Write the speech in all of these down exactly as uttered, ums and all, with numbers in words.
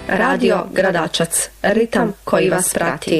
Radio Gradačac, ritam koji vas prati.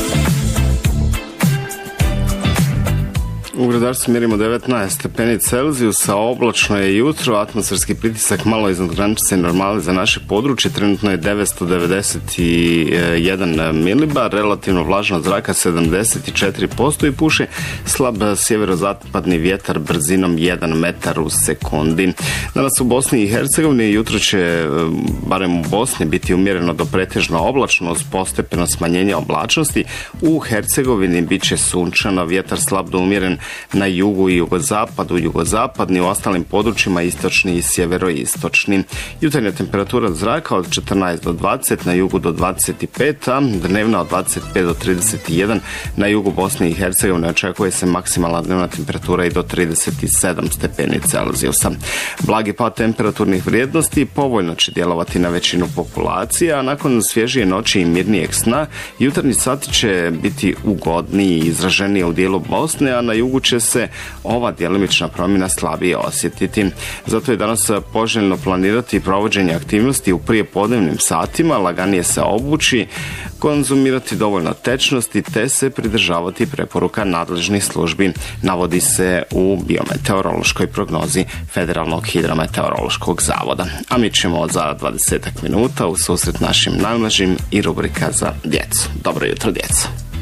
U Gradačcu mjerimo devetnaest stepeni Celzijusa, oblačno je jutro, atmosferski pritisak malo iznad granice normale za naše područje, trenutno je devetsto devedeset jedan milibar, relativno vlažnost zraka sedamdeset četiri posto i puše slab sjeverozapadni vjetar brzinom jedan metar u sekundi. Danas u Bosni i Hercegovini jutro će, barem u Bosni, biti umjereno do pretežno oblačno uz postepeno smanjenje oblačnosti. U Hercegovini bit će sunčano, vjetar slab do umjeren na jugu i jugozapadu, jugozapadni, u ostalim područjima istočni i sjeveroistočni. Jutarnja temperatura zraka od četrnaest do dvadeset, na jugu do dvadeset pet, a dnevna od dvadeset pet do trideset jedan. Na jugu Bosne i Hercegovine očekuje se maksimalna dnevna temperatura i do trideset sedam stepeni Celzijusa. Blagi pad temperaturnih vrijednosti povoljno će djelovati na većinu populacije, a nakon svježije noći i mirnijeg sna, jutarnji sati će biti ugodniji i izraženiji u dijelu Bosne, a na jugu će se ova djelomična promjena slabije osjetiti. Zato je danas poželjno planirati provođenje aktivnosti u prijepodnevnim satima, laganije se obući, konzumirati dovoljno tečnosti te se pridržavati preporuka nadležnih službi, navodi se u biometeorološkoj prognozi Federalnog hidrometeorološkog zavoda. A mi ćemo za dvadesetak minuta u susret našim najmlađim i rubrika za djecu. Dobro jutro, djeco!